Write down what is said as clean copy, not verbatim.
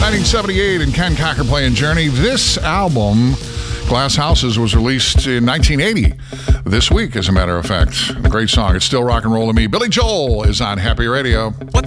1978 and Ken Cocker playing Journey. This album, Glass Houses, was released in 1980. This week, as a matter of fact. Great song. It's still rock and roll to me. Billy Joel is on Happy Radio.